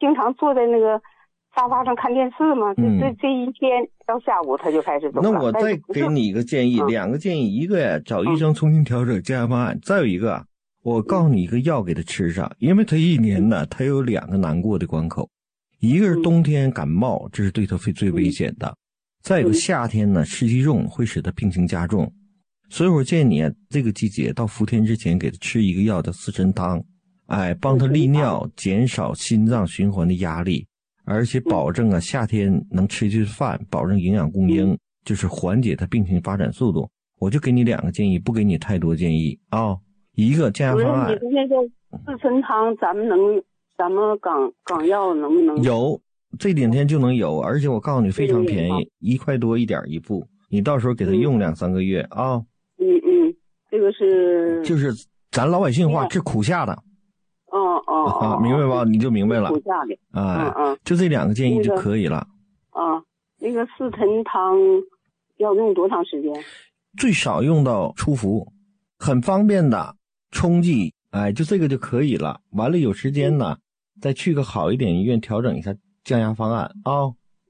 经常坐在那个沙发上看电视嘛，这一天到下午他就开始走了。 那我再给你一个建议，两个建议，一个呀，找医生重新调整降压方案，再有一个，我告诉你一个药给他吃上，因为他一年呢，他有2个难过的关口，一个是冬天感冒，这是对他最危险的，再有个夏天呢，湿气重会使他病情加重，所以我建议你这个季节到伏天之前给他吃一个药叫四神汤，帮他利尿，减少心脏循环的压力，而且保证夏天能吃进饭，保证营养供应，就是缓解他病情发展速度。我就给你2个建议，不给你太多建议啊。一个降压方案， 你那个四神汤咱们港药能不能有？这2天就能有，而且我告诉你非常便宜，1块多一点一副，你到时候给他用2-3个月啊。 这个是就是咱老百姓话，治苦夏的。明白吧？你就明白了。苦夏的。就这2个建议就可以了。 那个四神汤要用多长时间？ 最少用到初服，很方便的冲剂，就这个就可以了。完了有时间呢，再去个好一点医院调整一下降压方案啊。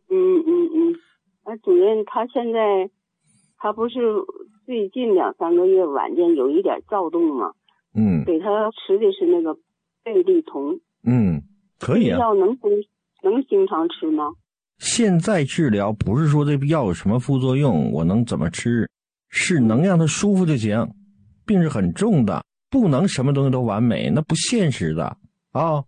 主任，他现在他不是最近2-3个月晚间有一点躁动吗？给他吃的是那个贝利酮。 可以啊。 药能经常吃吗？ 现在治疗不是说这药有什么副作用，我能怎么吃，是能让他舒服就行。病是很重的，不能什么东西都完美，那不现实的啊。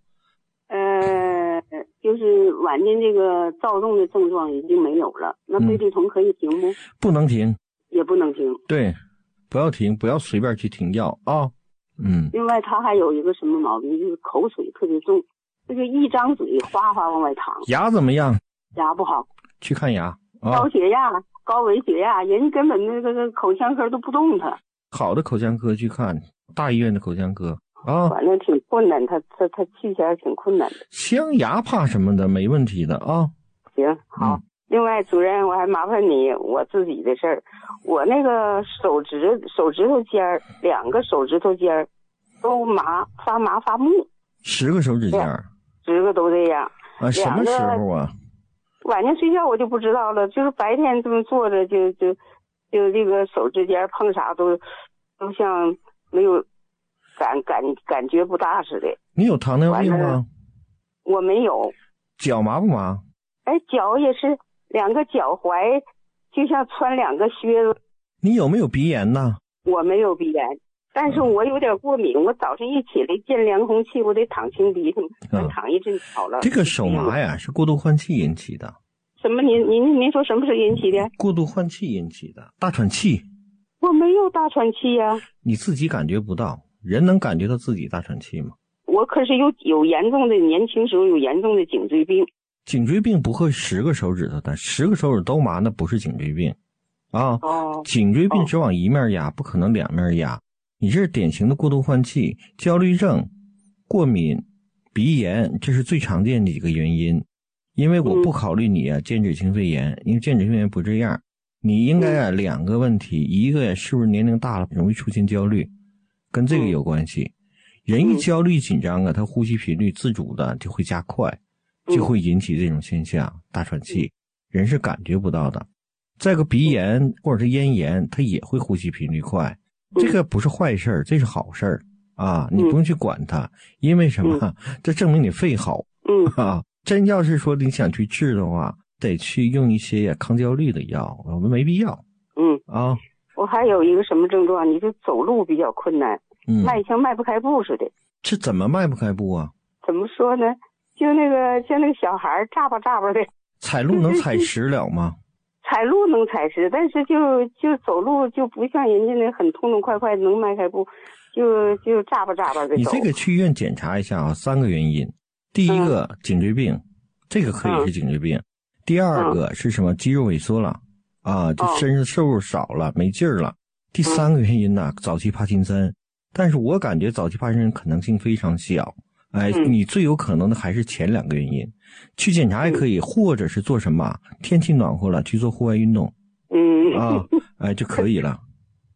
就是晚间这个躁动的症状已经没有了，那贝利酮可以停不？ 不能停， 也不能停。 对，不要停，不要随便去停药啊。 另外他还有一个什么毛病，就是口水特别重，这个一张嘴哗哗往外淌。 牙怎么样？ 牙不好， 去看牙。 高血压、高危血压，人根本那个口腔科都不动他。 好的口腔科去看，大医院的口腔科啊。 反正挺困难，他去起来挺困难的。 镶牙怕什么的，没问题的啊。 行，好。另外，主任，我还麻烦你我自己的事儿。我那个手指头尖儿，2个手指头尖儿都发麻发木。 10个手指尖儿 ？10个都这样。 什么时候啊？ 晚上睡觉我就不知道了，就是白天这么坐着就这个手指尖碰啥都像没有感觉不大似的。 你有糖尿病吗？ 我没有。 脚麻不麻？ 脚也是2个脚踝就像穿2个靴子。 你有没有鼻炎呢？ 我没有鼻炎，但是我有点过敏，我早上一起来见凉空气我得淌清鼻涕，淌一阵好了。 这个手麻呀是过度换气引起的。 什么？您说什么是引起的？ 过度换气引起的，大喘气。 我没有大喘气呀。 你自己感觉不到，人能感觉到自己大喘气吗？ 我可是有严重的，年轻时候有严重的颈椎病。 颈椎病不会10个手指头的，10个手指都麻，那不是颈椎病啊。颈椎病只往一面压，不可能2面压。你这是典型的过度换气、焦虑症、过敏、鼻炎，这是最常见的几个原因。因为我不考虑你间质性肺炎，因为间质性肺炎不这样。你应该2个问题，一个是不是年龄大了容易出现焦虑，跟这个有关系。人一焦虑紧张他呼吸频率自主的就会加快，就会引起这种现象，大喘气，人是感觉不到的。再个鼻炎或者是咽炎，它也会呼吸频率快，这个不是坏事，这是好事啊，你不用去管它，因为什么？这证明你肺好。真要是说你想去治的话，得去用一些抗焦虑的药，我们没必要。 我还有一个什么症状，你就走路比较困难，像迈不开步似的。 这怎么迈不开步啊？ 怎么说呢？就那个小孩眨巴眨巴的。 踩路能踩实了吗？ 踩路能踩实，但是就走路就不像人家那很痛痛快快能迈开步，就眨巴眨巴的走。 你这个去医院检查一下3个原因。第一个颈椎病，这个可以是颈椎病。第二个是什么？肌肉萎缩了就身上瘦肉少了，没劲儿了。第3个原因呢，早期帕金森。但是我感觉早期帕金森可能性非常小。你最有可能的还是前2个原因。去检查也可以，或者是做什么？天气暖和了去做户外运动。就可以了。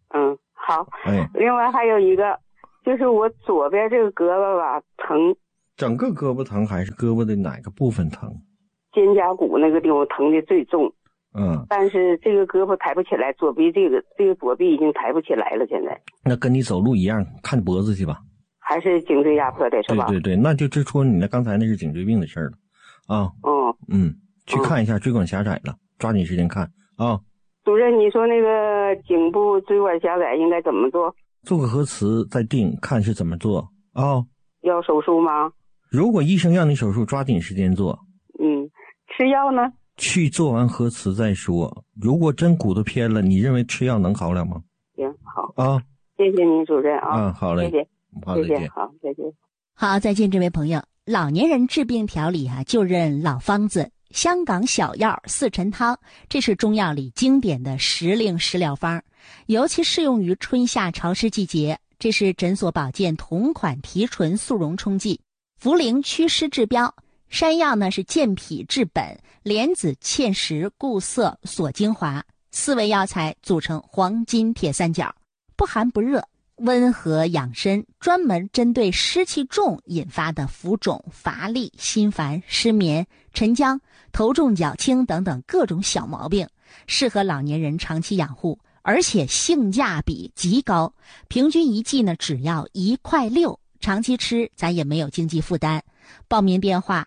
好。另外还有一个，就是我左边这个胳膊吧疼。 整个胳膊疼还是胳膊的哪个部分疼？ 肩胛骨那个地方疼的最重。但是这个胳膊抬不起来，左臂这个左臂已经抬不起来了，现在。 那跟你走路一样，看脖子去吧。 还是颈椎压迫的是吧？ 对对对，那就指出你那刚才那是颈椎病的事儿了啊。去看一下，椎管狭窄了，抓紧时间看啊。 主任，你说那个颈部椎管狭窄应该怎么做？ 做个核磁再定，看是怎么做啊。 要手术吗？ 如果医生让你手术，抓紧时间做。 吃药呢？ 去做完核磁再说。如果真骨头偏了，你认为吃药能好了吗？ 行，好啊， 谢谢您主任啊。 好嘞， 谢谢， 好， 谢谢，好，再见。 好，再见，这位朋友。老年人治病调理就认老方子，香港小药四陈汤，这是中药里经典的时令食疗方，尤其适用于春夏潮湿季节。这是诊所保健同款提纯速溶冲剂，茯苓祛湿治标。山药呢是健脾治本，莲子芡实固涩锁精华，4味药材组成黄金铁三角，不寒不热，温和养身，专门针对湿气重引发的浮肿、乏力、心烦、失眠、沉僵、头重脚轻等等各种小毛病，适合老年人长期养护，而且性价比极高，平均一剂呢只要1.6块，长期吃咱也没有经济负担。报名电话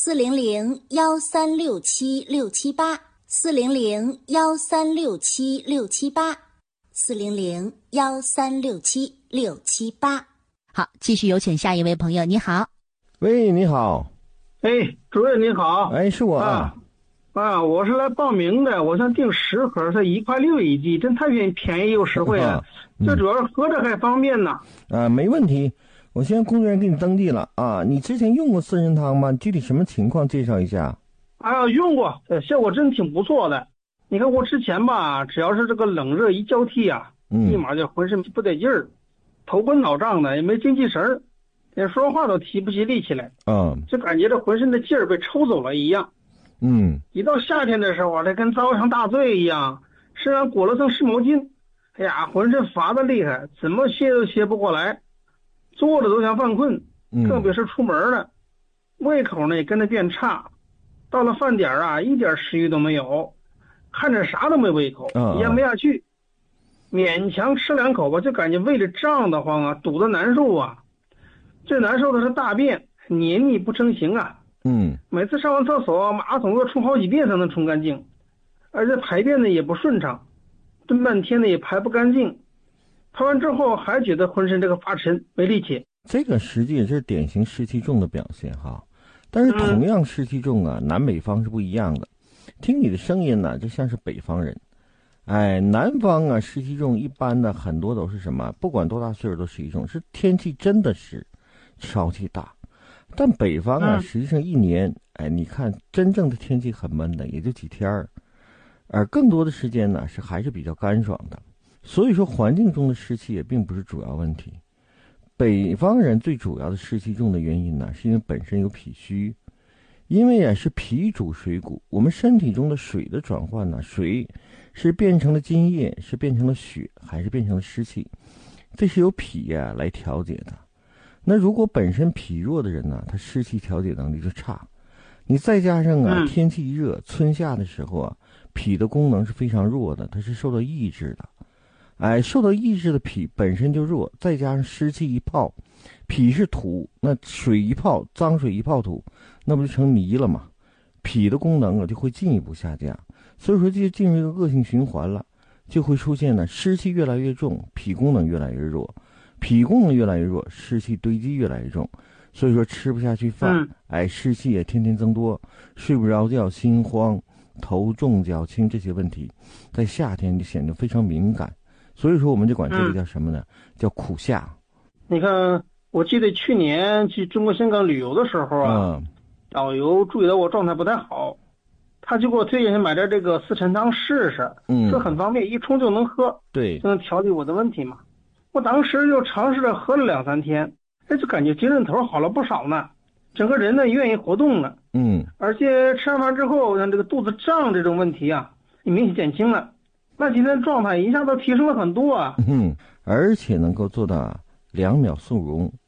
400-1367-678，400-1367-678，400-1367-678。好，继续有请下一位朋友。你好。 喂，你好。 主任你好。 是我我是来报名的，我想订10盒，才1.6块一剂，真太便宜又实惠了。最主要是合着还方便呢。 没问题，我现在工作人员给你登记了啊。你之前用过四神汤吗？具体什么情况介绍一下。 用过，效果真挺不错的。你看我之前吧，只要是这个冷热一交替立马就浑身不得劲儿，头昏脑胀的，也没精气神儿，连说话都提不起力气来。就感觉这浑身的劲儿被抽走了一样。一到夏天的时候这跟遭上大罪一样，身上裹了层湿毛巾，浑身乏得厉害，怎么歇都歇不过来，坐着都想犯困，特别是出门了，胃口呢也跟着变差，到了饭点一点食欲都没有，看着啥都没胃口，咽不下去，勉强吃2口吧，就感觉胃里胀得慌堵得难受最难受的是大便黏腻不成形每次上完厕所马桶要冲好几遍才能冲干净，而且排便呢也不顺畅，蹲半天呢也排不干净，排完之后还觉得浑身这个发沉没力气。 这个实际也是典型湿气重的表现但是同样湿气重南北方是不一样的。听你的声音呢就像是北方人。南方湿气重一般的很多都是什么，不管多大岁数都湿气重，是天气真的湿，潮气大。但北方实际上一年你看真正的天气很闷的也就几天而更多的时间呢还是比较干爽的。所以说环境中的湿气也并不是主要问题。北方人最主要的湿气重的原因呢是因为本身有脾虚，因为是脾主水谷，我们身体中的水的转换呢，水是变成了津液，是变成了血，还是变成了湿气，这是由脾来调节的。那如果本身脾弱的人呢，他湿气调节能力就差，你再加上天气一热，春夏的时候脾的功能是非常弱的，它是受到抑制的。受到抑制的脾本身就弱，再加上湿气一泡，脾是土，那水一泡，脏水一泡土，那不就成泥了吗？脾的功能就会进一步下降，所以说就进入一个恶性循环了，就会出现湿气越来越重，脾功能越来越弱，脾功能越来越弱，湿气堆积越来越重，所以说吃不下去饭，湿气也天天增多，睡不着觉，心慌，头重脚轻，这些问题在夏天就显得非常敏感。所以说我们就管这个叫什么呢？叫苦夏。 你看我记得去年去中国香港旅游的时候导游注意到我状态不太好，他就给我推荐买点这个四陈汤试试，说很方便，一冲就能喝， 对， 就能调理我的问题嘛。我当时就尝试着喝了2-3天，就感觉精神头好了不少呢，整个人呢愿意活动了，而且吃完饭之后让这个肚子胀这种问题也明显减轻了，那今天状态一下都提升了很多而且能够做到2秒速溶，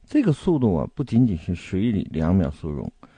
这个速度啊，不仅仅是水里2秒速溶，